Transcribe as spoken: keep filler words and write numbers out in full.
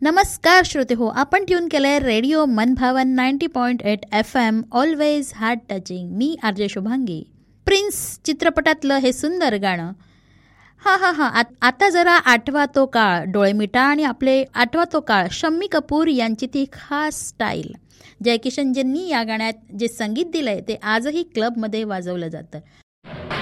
नमस्कार श्रोते हो, आपण ट्यून केलंय रेडिओ मनभावन ninety point eight F M, always heart touching. मी आरजे शुभांगी. प्रिन्स चित्रपटातलं हे सुंदर गाणं. हा हा हा आता जरा आठवा तो काळ, डोळे मिटा आणि आपले आठवा तो काळ. शम्मी कपूर यांची ती खास स्टाईल. जयकिशन ज्यांनी या गाण्यात जे संगीत दिलंय ते आजही क्लबमध्ये वाजवलं जातं.